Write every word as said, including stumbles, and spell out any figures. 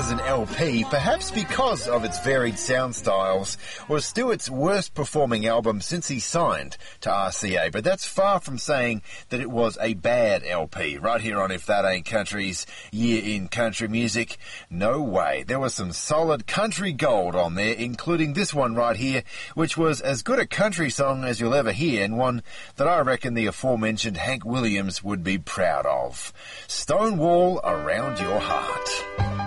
as an L P, perhaps because of its varied sound styles, was Stewart's worst performing album since he signed to R C A. But that's far from saying that it was a bad L P. Right here on If That Ain't Country's Year in Country Music, no way. There was some solid country gold on there, including this one right here, which was as good a country song as you'll ever hear, and one that I reckon the aforementioned Hank Williams would be proud of. Stonewall Around Your Heart.